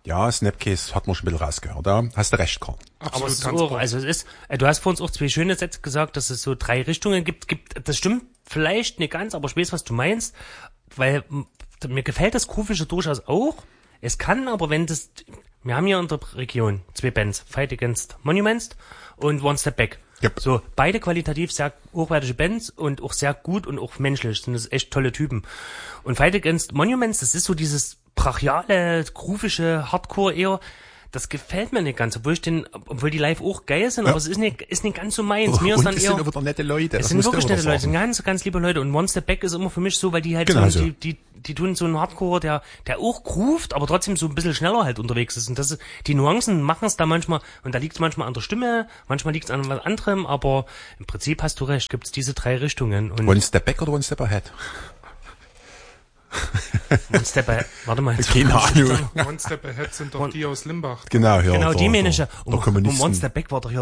Ja, Snapcase hat man schon ein bisschen rausgehört. Da hast du recht, Karl. Aber es ist auch, also es ist, du hast vor uns auch 2 schöne Sätze gesagt, dass es so 3 Richtungen gibt. Das stimmt vielleicht nicht ganz, aber ich weiß, was du meinst, weil mir gefällt das Groovische durchaus auch. Es kann aber, wir haben hier in der Region 2 Bands, Fight Against Monuments und One Step Back. Yep. So, beide qualitativ sehr hochwertige Bands und auch sehr gut und auch menschlich, sind das echt tolle Typen. Und Fight Against Monuments, das ist so dieses brachiale, groovische Hardcore eher, das gefällt mir nicht ganz, obwohl die live auch geil sind, aber es ist nicht ganz so meins. Mir ist dann es eher, sind wieder nette Leute. es sind wirklich nette Leute, sind ganz, ganz liebe Leute. Und One Step Back ist immer für mich so, weil die halt Genau so, so. die tun so einen Hardcore, der auch groovt, aber trotzdem so ein bisschen schneller halt unterwegs ist. Und das ist, die Nuancen machen es da manchmal, und da liegt es manchmal an der Stimme, manchmal liegt es an was anderem, aber im Prinzip hast du recht, gibt es diese 3 Richtungen. Und One Step Back oder One Step Ahead? One Step Ahead, warte mal. Keine Ahnung. One Step Ahead sind doch die aus Limbach. Genau, ja. Genau, die meine ich ja. Der Und Kommunisten. One Step Back war doch hier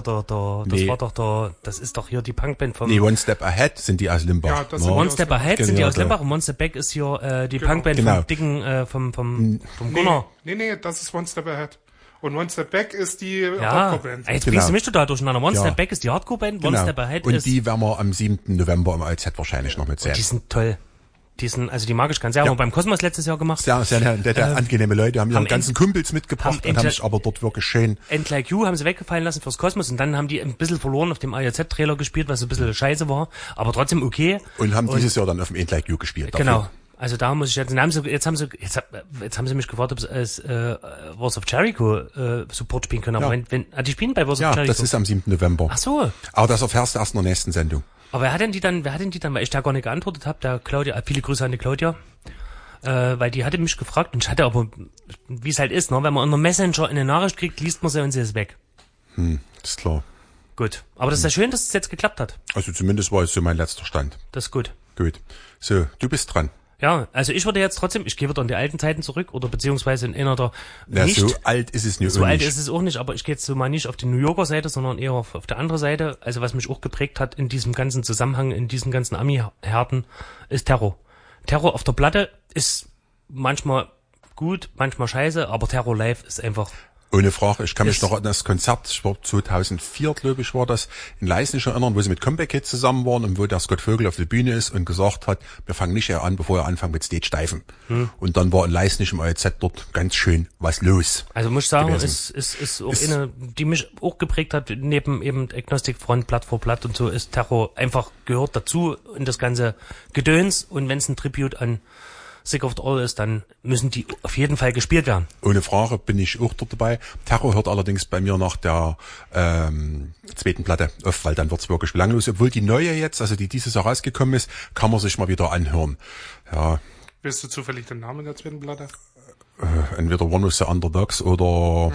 das ist doch hier die Punkband vom... Nee, One Step Ahead sind die aus Limbach. Ja, das ne? sind One Step Ahead sind die Genau, aus Limbach und One Step Back ist hier die Genau. Punkband Genau. vom dicken, vom Gunnar. Nee, das ist One Step Ahead. Und One Step Back ist die Ja, Hardcore-Band. jetzt Genau. bringst du mich total durcheinander. One Ja. Step Back ist die Hardcore-Band, One Genau. Step Ahead Und ist... die werden wir am 7. November im AZ wahrscheinlich noch mit sehen. Die sind toll. Also die mag ich ganz sehr. Haben wir beim Kosmos letztes Jahr gemacht. Sehr, sehr nette, angenehme Leute, haben ihre ganzen Kumpels mitgebracht und haben sich aber dort wirklich schön... End Like You haben sie weggefallen lassen fürs Kosmos und dann haben die ein bisschen verloren auf dem AJZ-Trailer gespielt, was so ein bisschen scheiße war, aber trotzdem okay. Und haben dieses Jahr dann auf dem End Like You gespielt. Genau. Dafür. Also da muss ich jetzt haben sie mich gefragt, ob sie als Wars of Jericho Support spielen können. Aber Ja. die spielen bei Wars of Ja, Jericho. das ist am 7. November. Ach so. Aber das erfährst du erst in der nächsten Sendung. Aber wer hat denn die dann, weil ich da gar nicht geantwortet habe, der Claudia, viele Grüße an die Claudia, weil die hatte mich gefragt und ich hatte aber, wie es halt ist, ne, wenn man unter Messenger eine Nachricht kriegt, liest man sie und sie ist weg. Ist klar. Gut. Aber das ist ja schön, dass es jetzt geklappt hat. Also zumindest war es so mein letzter Stand. Das ist gut. Gut. So, du bist dran. Ja, also ich würde jetzt trotzdem, ich gehe wieder in die alten Zeiten zurück oder beziehungsweise in einer der Ja, nicht, so alt ist es nicht. so alt ist es auch nicht, aber ich gehe jetzt so mal nicht auf die New Yorker Seite, sondern eher auf der anderen Seite. Also was mich auch geprägt hat in diesem ganzen Zusammenhang, in diesen ganzen Ami-Härten, ist Terror. Terror auf der Platte ist manchmal gut, manchmal scheiße, aber Terror live ist einfach... Ohne Frage. Ich kann mich noch an das Konzert, ich war 2004, glaube ich, war das, in Leisnig erinnern, wo sie mit Comeback Kids zusammen waren und wo der Scott Vogel auf der Bühne ist und gesagt hat, wir fangen nicht eher an, bevor wir anfangen mit Stage Steifen. Und dann war in Leisnig im AEZ dort ganz schön was los. Also muss ich sagen, gewesen. ist auch eine, die mich auch geprägt hat, neben eben Agnostic Front, Blatt vor Blatt und so, ist Terror einfach gehört dazu in das ganze Gedöns. Und wenn es ein Tribute an Sick of It All ist, dann müssen die auf jeden Fall gespielt werden. Ohne Frage bin ich auch dort dabei. Terror hört allerdings bei mir nach der zweiten Platte auf, weil dann wird's wirklich belanglos. Obwohl die neue jetzt, also die dieses Jahr rausgekommen ist, kann man sich mal wieder anhören. Ja, Weißt du zufällig den Namen der zweiten Platte? entweder One of the Underdogs oder...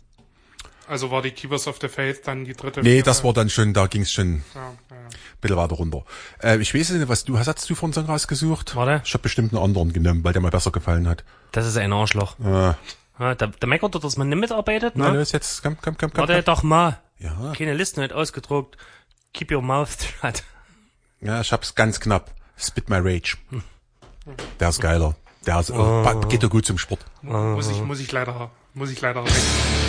Also war die Keepers of the Faith dann die dritte? Nee, das war dann schon, da ging's schon Ja. ein bisschen weiter runter. Ich weiß nicht, hast du für einen Song rausgesucht? Warte. Ich habe bestimmt einen anderen genommen, weil der mir besser gefallen hat. Das ist ein Arschloch. Ja, der meckert doch, dass man nicht mitarbeitet, Na ne? los, jetzt, komm. Warte doch mal. Ja. Keine Liste nicht ausgedruckt. Keep your mouth shut. Ja, ich hab's ganz knapp. Spit My Rage. Der ist geiler. Der ist, geht doch gut zum Sport. Muss ich leider weg.